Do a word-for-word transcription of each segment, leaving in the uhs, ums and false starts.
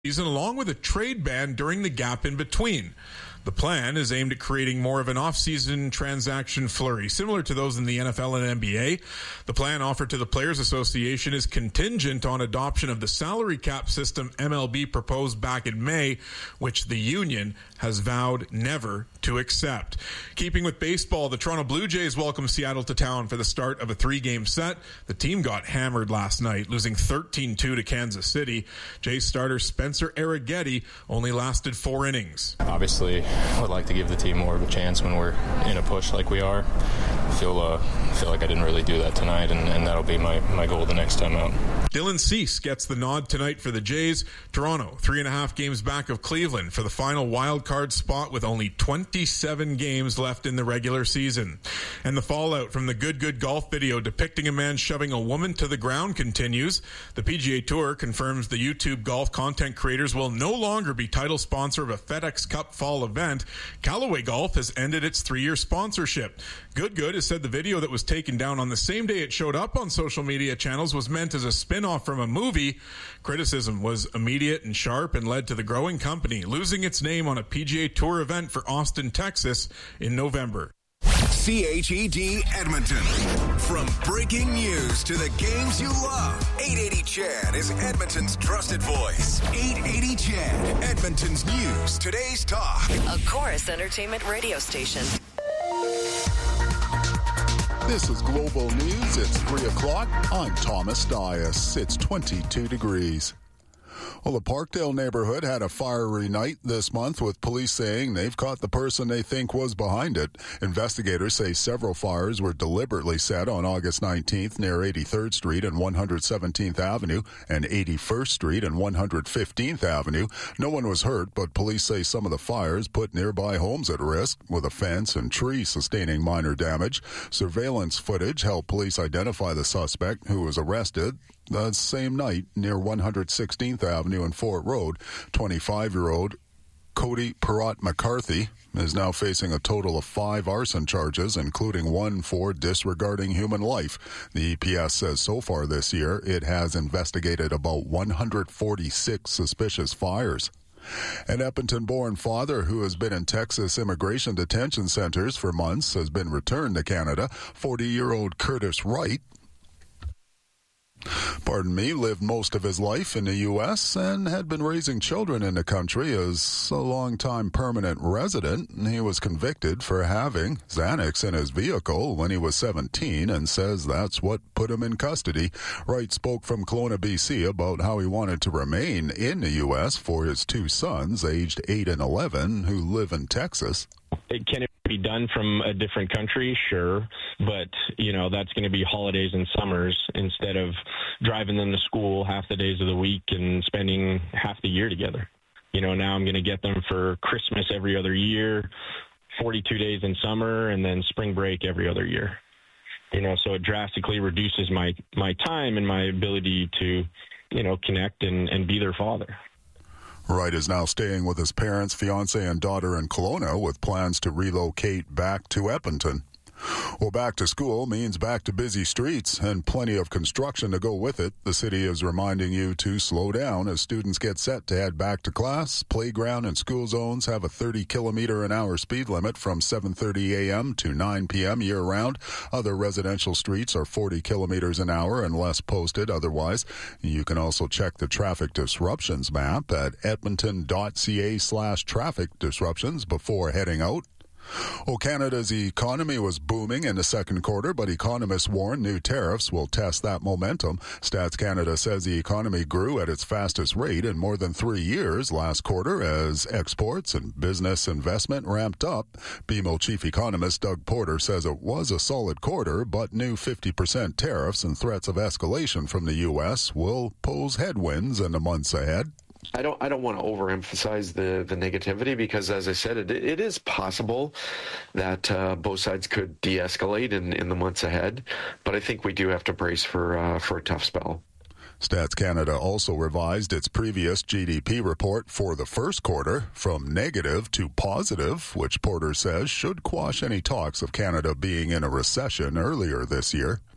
season, along with a trade ban during the gap in between. The plan is aimed at creating more of an off-season transaction flurry, similar to those in the N F L and N B A. The plan offered to the Players Association is contingent on adoption of the salary cap system M L B proposed back in May, which the union has vowed never to accept. Keeping with baseball, the Toronto Blue Jays welcome Seattle to town for the start of a three-game set. The team got hammered last night, losing thirteen two to Kansas City. Jays starter Spencer Arrighetti only lasted four innings. Obviously, I would like to give the team more of a chance when we're in a push like we are. I feel, uh, feel like I didn't really do that tonight, and, and that'll be my, my goal the next time out. Dylan Cease gets the nod tonight for the Jays. Toronto, three and a half games back of Cleveland for the final wild card spot with only twenty-seven games left in the regular season. And the fallout from the Good Good Golf video depicting a man shoving a woman to the ground continues. The P G A Tour confirms the YouTube golf content creators will no longer be title sponsor of a FedEx Cup fall event. Callaway Golf has ended its three-year sponsorship. Good Good has said the video that was taken down on the same day it showed up on social media channels was meant as a spin-off from a movie. Criticism was immediate and sharp and led to the growing company losing its name on a P G A Tour event for Austin, Texas in November. C H E D Edmonton. From breaking news to the games you love, eight eighty C H E D is Edmonton's trusted voice. eight eighty C H E D, Edmonton's news, today's talk. A Chorus Entertainment radio station. This is Global News. It's three o'clock. I'm Thomas Dias. It's twenty-two degrees. Well, the Parkdale neighborhood had a fiery night this month, with police saying they've caught the person they think was behind it. Investigators say several fires were deliberately set on August nineteenth near eighty-third Street and one hundred seventeenth Avenue and eighty-first Street and one hundred fifteenth Avenue. No one was hurt, but police say some of the fires put nearby homes at risk, with a fence and trees sustaining minor damage. Surveillance footage helped police identify the suspect, who was arrested the same night near one hundred sixteenth Avenue and Fort Road. twenty-five-year-old Cody Perrott McCarthy is now facing a total of five arson charges, including one for disregarding human life. The E P S says so far this year it has investigated about one hundred forty-six suspicious fires. An Edmonton-born father who has been in Texas immigration detention centers for months has been returned to Canada. forty-year-old Curtis Wright Pardon me, lived most of his life in the U S and had been raising children in the country as a long-time permanent resident. He was convicted for having Xanax in his vehicle when he was seventeen and says that's what put him in custody. Wright spoke from Kelowna, B C about how he wanted to remain in the U S for his two sons, aged eight and eleven, who live in Texas. It can be done from a different country, sure, but, you know, that's going to be holidays and summers instead of driving them to school half the days of the week and spending half the year together. You know, now I'm going to get them for Christmas every other year, forty-two days in summer, and then spring break every other year. You know, so it drastically reduces my, my time and my ability to, you know, connect and, and be their father. Wright is now staying with his parents, fiancé, and daughter in Kelowna, with plans to relocate back to Edmonton. Well, back to school means back to busy streets and plenty of construction to go with it. The city is reminding you to slow down as students get set to head back to class. Playground and school zones have a thirty kilometer an hour speed limit from seven thirty a.m. to nine p.m. year-round. Other residential streets are forty kilometers an hour unless posted otherwise. You can also check the traffic disruptions map at edmonton.ca slash traffic disruptions before heading out. Well, Canada's economy was booming in the second quarter, but economists warn new tariffs will test that momentum. Stats Canada says the economy grew at its fastest rate in more than three years last quarter as exports and business investment ramped up. B M O chief economist Doug Porter says it was a solid quarter, but new fifty percent tariffs and threats of escalation from the U S will pose headwinds in the months ahead. I don't I don't want to overemphasize the, the negativity because, as I said, it, it is possible that uh, both sides could de-escalate in, in the months ahead. But I think we do have to brace for uh, for a tough spell. Stats Canada also revised its previous G D P report for the first quarter from negative to positive, which Porter says should quash any talks of Canada being in a recession earlier this year.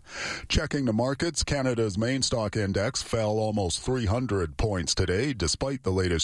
Checking the markets, Canada's main stock index fell almost three hundred points today, despite the latest